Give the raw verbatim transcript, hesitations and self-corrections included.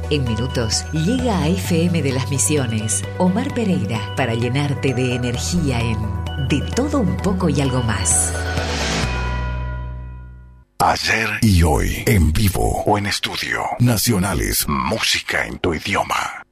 En minutos llega a F M de las Misiones Omar Pereira para llenarte de energía en De Todo Un Poco y Algo Más. Ayer y hoy, en vivo o en estudio. Nacionales, música en tu idioma.